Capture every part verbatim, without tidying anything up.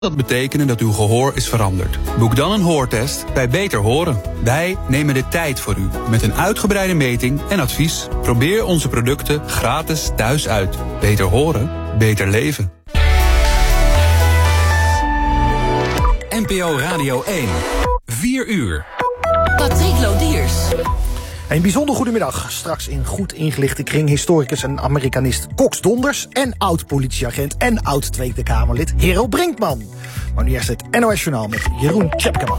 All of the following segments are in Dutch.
Dat betekent dat uw gehoor is veranderd. Boek dan een hoortest bij Beter Horen. Wij nemen de tijd voor u met een uitgebreide meting en advies. Probeer onze producten gratis thuis uit. Beter horen, beter leven. N P O Radio één. vier uur. Patrick Lodiers. Een bijzonder goedemiddag. Straks in goed ingelichte kring historicus en Amerikanist Cox Donders en oud-politieagent en oud-Tweede Kamerlid Hero Brinkman. Maar nu eerst het N O S-journaal met Jeroen Tjepkema.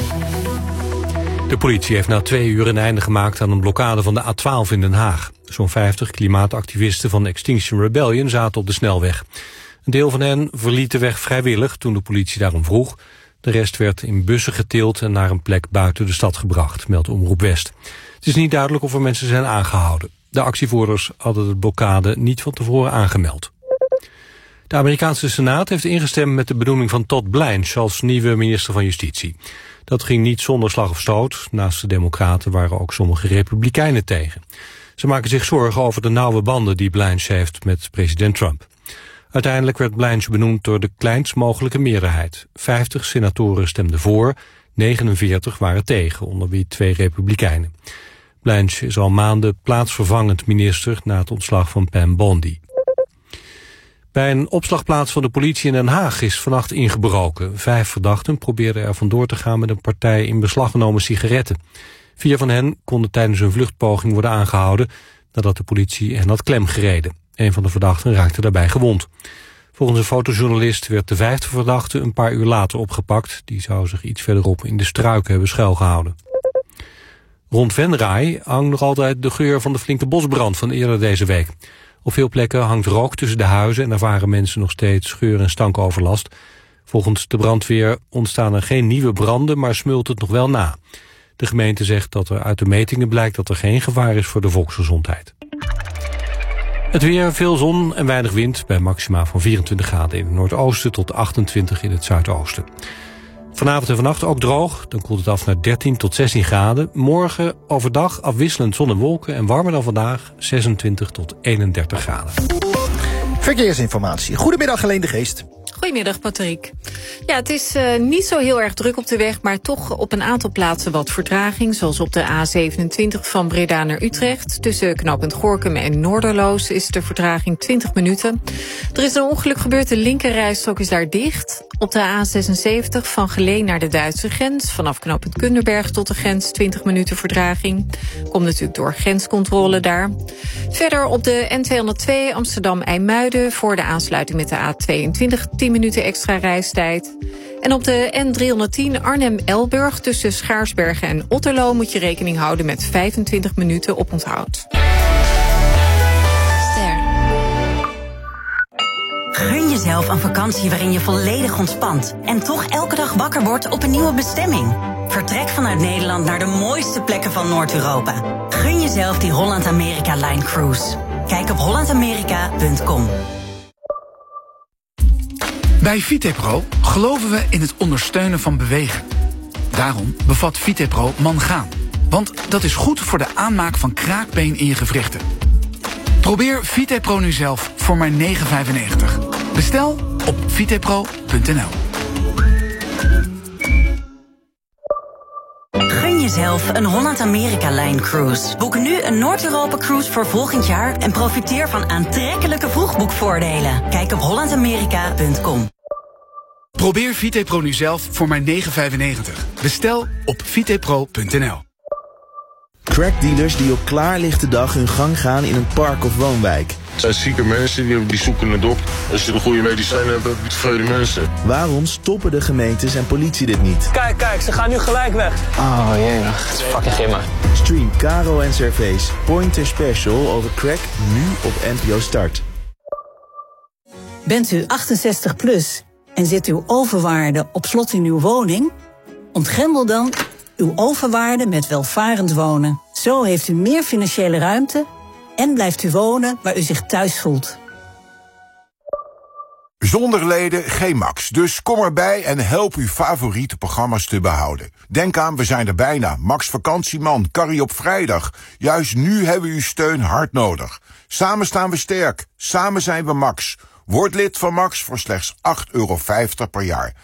De politie heeft na twee uur een einde gemaakt aan een blokkade van de A twaalf in Den Haag. Zo'n vijftig klimaatactivisten van Extinction Rebellion zaten op de snelweg. Een deel van hen verliet de weg vrijwillig toen de politie daarom vroeg. De rest werd in bussen getild en naar een plek buiten de stad gebracht, meldt Omroep West. Het is niet duidelijk of er mensen zijn aangehouden. De actievoerders hadden de blokkade niet van tevoren aangemeld. De Amerikaanse Senaat heeft ingestemd met de benoeming van Todd Blanche als nieuwe minister van Justitie. Dat ging niet zonder slag of stoot. Naast de Democraten waren ook sommige Republikeinen tegen. Ze maken zich zorgen over de nauwe banden die Blanche heeft met president Trump. Uiteindelijk werd Blanche benoemd door de kleinst mogelijke meerderheid. vijftig senatoren stemden voor, negenenveertig waren tegen, onder wie twee Republikeinen. Blanche is al maanden plaatsvervangend minister na het ontslag van Pam Bondi. Bij een opslagplaats van de politie in Den Haag is vannacht ingebroken. Vijf verdachten probeerden er vandoor te gaan met een partij in beslag genomen sigaretten. Vier van hen konden tijdens een vluchtpoging worden aangehouden nadat de politie hen had klemgereden. Een van de verdachten raakte daarbij gewond. Volgens een fotojournalist werd de vijfde verdachte een paar uur later opgepakt. Die zou zich iets verderop in de struiken hebben schuilgehouden. Rond Venray hangt nog altijd de geur van de flinke bosbrand van eerder deze week. Op veel plekken hangt rook tussen de huizen en ervaren mensen nog steeds geur- en stankoverlast. Volgens de brandweer ontstaan er geen nieuwe branden, maar smult het nog wel na. De gemeente zegt dat er uit de metingen blijkt dat er geen gevaar is voor de volksgezondheid. Het weer, veel zon en weinig wind bij maxima van vierentwintig graden in het noordoosten tot achtentwintig in het zuidoosten. Vanavond en vannacht ook droog, dan koelt het af naar dertien tot zestien graden. Morgen overdag afwisselend zon en wolken en warmer dan vandaag, zesentwintig tot eenendertig graden. Verkeersinformatie. Goedemiddag, Helene de Geest. Goedemiddag, Patrick. Ja, het is uh, niet zo heel erg druk op de weg, maar toch op een aantal plaatsen wat vertraging. Zoals op de A zevenentwintig van Breda naar Utrecht. Tussen knooppunt Gorinchem en Noorderloos is de vertraging twintig minuten. Er is een ongeluk gebeurd, de linkerrijstrook is daar dicht. Op de A zesenzeventig van Geleen naar de Duitse grens. Vanaf knooppunt Kunderberg tot de grens twintig minuten vertraging. Komt natuurlijk door grenscontrole daar. Verder op de N tweehonderdtwee Amsterdam-IJmuiden voor de aansluiting met de A tweeëntwintig tien minuten extra reistijd. En op de N driehonderdtien Arnhem-Elburg tussen Schaarsbergen en Otterlo moet je rekening houden met vijfentwintig minuten oponthoud. Gun jezelf een vakantie waarin je volledig ontspant en toch elke dag wakker wordt op een nieuwe bestemming. Vertrek vanuit Nederland naar de mooiste plekken van Noord-Europa. Gun jezelf die Holland-Amerika-Line Cruise. Kijk op holland amerika punt com. Bij Vitepro geloven we in het ondersteunen van bewegen. Daarom bevat Vitepro mangaan. Want dat is goed voor de aanmaak van kraakbeen in je gewrichten. Probeer Vitepro nu zelf voor maar negen vijfennegentig. Bestel op vitepro punt n l. Gun jezelf een Holland-Amerika-Line Cruise. Boek nu een Noord-Europa-cruise voor volgend jaar en profiteer van aantrekkelijke vroegboekvoordelen. Kijk op holland amerika punt com. Probeer Vitepro nu zelf voor maar negen vijfennegentig. Bestel op vitepro punt n l. Crackdealers die op klaarlichte dag hun gang gaan in een park of woonwijk. Het zijn zieke mensen, die, die zoeken het op. Als je de goede medicijnen hebt, heb je tevreden mensen. Waarom stoppen de gemeentes en politie dit niet? Kijk, kijk, ze gaan nu gelijk weg. Oh jee, het is fucking gimma. Stream Caro en Servees Pointer Special over crack nu op N P O Start. Bent u achtenzestig plus en zit uw overwaarde op slot in uw woning? Ontgrendel dan uw overwaarde met welvarend wonen. Zo heeft u meer financiële ruimte en blijft u wonen waar u zich thuis voelt. Zonder leden geen Max, dus kom erbij en help uw favoriete programma's te behouden. Denk aan, we zijn er bijna. Max Vakantieman, Carrie op vrijdag. Juist nu hebben we uw steun hard nodig. Samen staan we sterk, samen zijn we Max. Word lid van Max voor slechts acht euro vijftig per jaar.